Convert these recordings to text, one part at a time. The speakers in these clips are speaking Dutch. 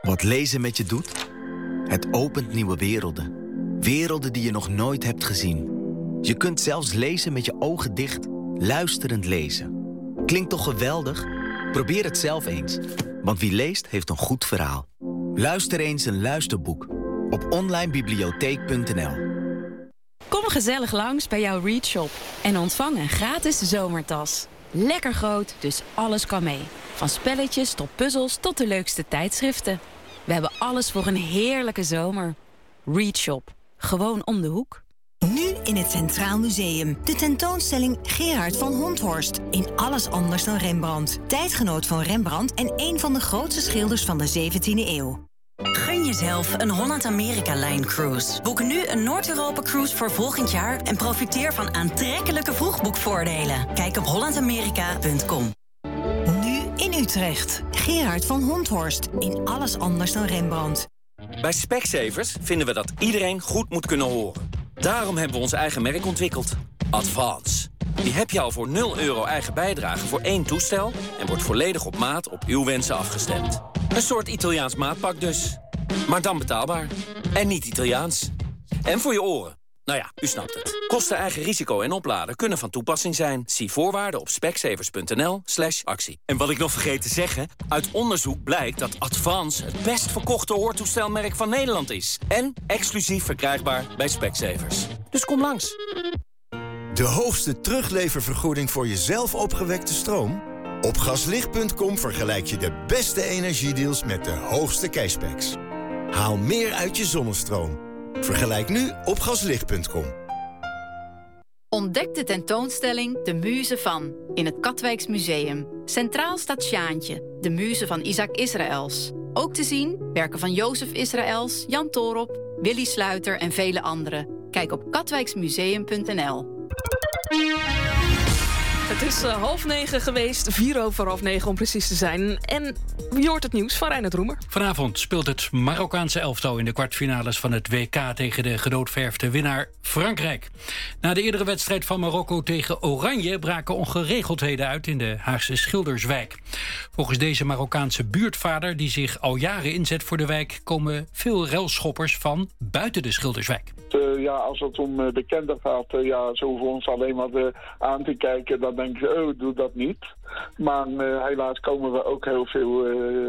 Wat lezen met je doet? Het opent nieuwe werelden. Werelden die je nog nooit hebt gezien. Je kunt zelfs lezen met je ogen dicht, luisterend lezen. Klinkt toch geweldig? Probeer het zelf eens. Want wie leest, heeft een goed verhaal. Luister eens een luisterboek op onlinebibliotheek.nl. Kom gezellig langs bij jouw Readshop en ontvang een gratis zomertas. Lekker groot, dus alles kan mee. Van spelletjes tot puzzels tot de leukste tijdschriften. We hebben alles voor een heerlijke zomer. Readshop. Gewoon om de hoek. Nu in het Centraal Museum. De tentoonstelling Gerard van Honthorst. In alles anders dan Rembrandt. Tijdgenoot van Rembrandt en een van de grootste schilders van de 17e eeuw. Gun jezelf een Holland-Amerika-Line-cruise. Boek nu een Noord-Europa-cruise voor volgend jaar... en profiteer van aantrekkelijke vroegboekvoordelen. Kijk op hollandamerika.com. Nu in Utrecht. Gerard van Honthorst. In alles anders dan Rembrandt. Bij Specsavers vinden we dat iedereen goed moet kunnen horen. Daarom hebben we ons eigen merk ontwikkeld. Advance. Die heb je al voor €0 eigen bijdrage voor 1 toestel... en wordt volledig op maat op uw wensen afgestemd. Een soort Italiaans maatpak dus. Maar dan betaalbaar. En niet Italiaans. En voor je oren. Nou ja, u snapt het. Kosten, eigen risico en opladen kunnen van toepassing zijn. Zie voorwaarden op specsavers.nl/actie. En wat ik nog vergeet te zeggen... uit onderzoek blijkt dat Advance het best verkochte hoortoestelmerk van Nederland is. En exclusief verkrijgbaar bij Specsavers. Dus kom langs. De hoogste terugleververgoeding voor je zelf opgewekte stroom? Op gaslicht.com vergelijk je de beste energiedeals met de hoogste cashbacks. Haal meer uit je zonnestroom. Vergelijk nu op gaslicht.com. Ontdek de tentoonstelling De Muze van in het Katwijks Museum. Centraal staat Sjaantje, de muze van Isaac Israëls. Ook te zien werken van Jozef Israëls, Jan Toorop, Willy Sluiter en vele anderen. Kijk op katwijksmuseum.nl. Het is 8:30 geweest, 9:04 om precies te zijn. En je hoort het nieuws van Reinoud Roemer. Vanavond speelt het Marokkaanse elftal in de kwartfinales van het WK... tegen de gedoodverfde winnaar Frankrijk. Na de eerdere wedstrijd van Marokko tegen Oranje... braken ongeregeldheden uit in de Haagse Schilderswijk. Volgens deze Marokkaanse buurtvader, die zich al jaren inzet voor de wijk... komen veel relschoppers van buiten de Schilderswijk. Als het om bekenden gaat, zo hoeven we ons alleen maar aan te kijken... dan denk je, doe dat niet. Maar helaas komen we ook heel veel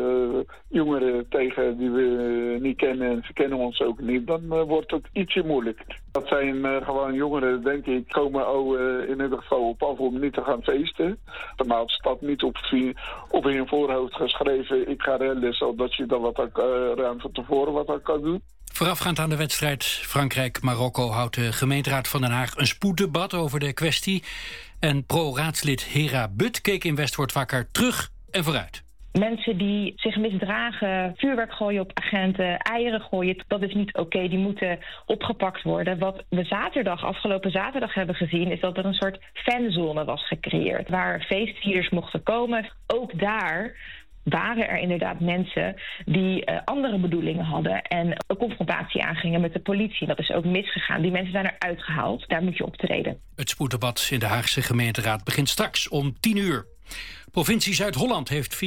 jongeren tegen die we niet kennen... en ze kennen ons ook niet. Dan wordt het ietsje moeilijker. Dat zijn gewoon jongeren, denk ik, komen in ieder geval op af om niet te gaan feesten. Maar het staat niet op hun voorhoofd geschreven... ik ga rellen, zodat je dan ruim van tevoren wat aan kan doen. Voorafgaand aan de wedstrijd Frankrijk-Marokko houdt de gemeenteraad van Den Haag een spoeddebat over de kwestie. En pro-raadslid Hera But keek in Westwoord Wakker terug en vooruit. Mensen die zich misdragen, vuurwerk gooien op agenten, eieren gooien, dat is niet oké. Die moeten opgepakt worden. Wat we afgelopen zaterdag hebben gezien, is dat er een soort fanzone was gecreëerd. Waar feestvierders mochten komen. Ook daar waren er inderdaad mensen die andere bedoelingen hadden en een confrontatie aangingen met de politie. Dat is ook misgegaan. Die mensen zijn eruit gehaald. Daar moet je optreden. Het spoeddebat in de Haagse gemeenteraad begint straks om 10:00. Provincie Zuid-Holland heeft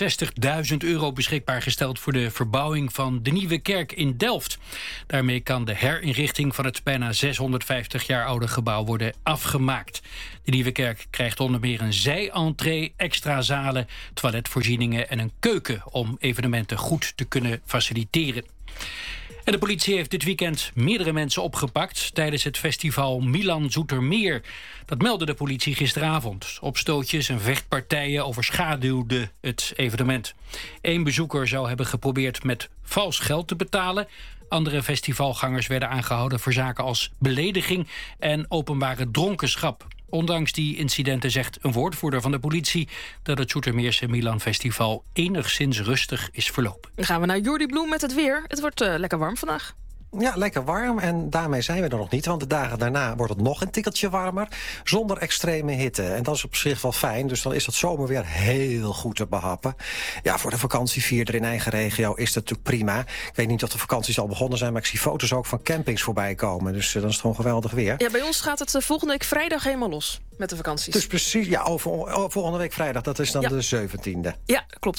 €460.000 beschikbaar gesteld voor de verbouwing van de Nieuwe Kerk in Delft. Daarmee kan de herinrichting van het bijna 650 jaar oude gebouw worden afgemaakt. De Nieuwe Kerk krijgt onder meer een zij-entree, extra zalen, toiletvoorzieningen en een keuken om evenementen goed te kunnen faciliteren. En de politie heeft dit weekend meerdere mensen opgepakt tijdens het festival Milan Zoetermeer. Dat meldde de politie gisteravond. Opstootjes en vechtpartijen overschaduwden het evenement. 1 bezoeker zou hebben geprobeerd met vals geld te betalen. Andere festivalgangers werden aangehouden voor zaken als belediging en openbare dronkenschap. Ondanks die incidenten zegt een woordvoerder van de politie dat het Zoetermeerse Milan Festival enigszins rustig is verlopen. Dan gaan we naar Jordi Bloem met het weer. Het wordt lekker warm vandaag. Ja, lekker warm en daarmee zijn we er nog niet. Want de dagen daarna wordt het nog een tikkeltje warmer. Zonder extreme hitte. En dat is op zich wel fijn. Dus dan is dat zomerweer heel goed te behappen. Ja, voor de vakantievierder in eigen regio is dat natuurlijk prima. Ik weet niet of de vakanties al begonnen zijn. Maar ik zie foto's ook van campings voorbij komen. Dus dan is het gewoon geweldig weer. Ja, bij ons gaat het volgende week vrijdag helemaal los met de vakanties. Dus precies, ja, volgende week vrijdag. Dat is dan de 17e. Ja, klopt.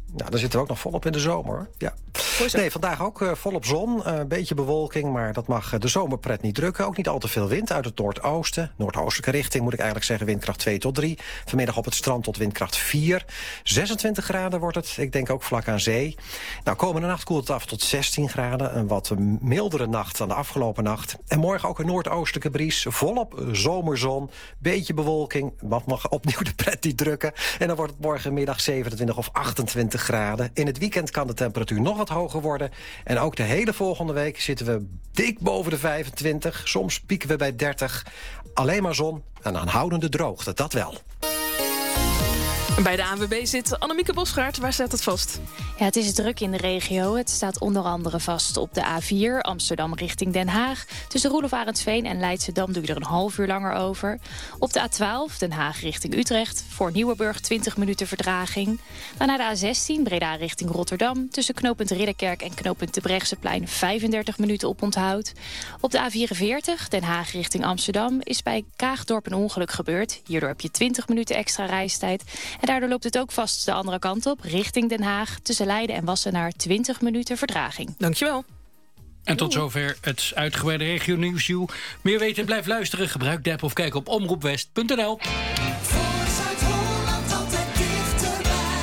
Nou, dan zitten we ook nog volop in de zomer, hoor. Ja. Nee, vandaag ook volop zon. Een beetje bewolking, maar dat mag de zomerpret niet drukken. Ook niet al te veel wind uit het noordoosten. Noordoostelijke richting, moet ik eigenlijk zeggen, windkracht 2 tot 3. Vanmiddag op het strand tot windkracht 4. 26 graden wordt het, ik denk ook vlak aan zee. Nou, komende nacht koelt het af tot 16 graden. Een wat mildere nacht dan de afgelopen nacht. En morgen ook een noordoostelijke bries. Volop zomerzon, beetje bewolking. Wat mag opnieuw de pret niet drukken. En dan wordt het morgenmiddag 27 of 28 graden. In het weekend kan de temperatuur nog wat hoger worden. En ook de hele volgende week zitten we dik boven de 25. Soms pieken we bij 30. Alleen maar zon en aanhoudende droogte, dat wel. Bij de ANWB zit Annemieke Bosgaard. Waar staat het vast? Ja, het is druk in de regio. Het staat onder andere vast op de A4 Amsterdam richting Den Haag. Tussen Roelof Arendsveen en Leidschendam doe je er een half uur langer over. Op de A12 Den Haag richting Utrecht. Voor Nieuwerburg 20 minuten vertraging. Dan naar de A16 Breda richting Rotterdam. Tussen knooppunt Ridderkerk en knooppunt de Brechtseplein 35 minuten op onthoud. Op de A44 Den Haag richting Amsterdam is bij Kaagdorp een ongeluk gebeurd. Hierdoor heb je 20 minuten extra reistijd. En daardoor loopt het ook vast de andere kant op, richting Den Haag. Tussen Leiden en Wassenaar 20 minuten vertraging. Dankjewel. En tot zover het uitgebreide regionieuws. Meer weten, blijf luisteren. Gebruik de app of kijk op omroepwest.nl.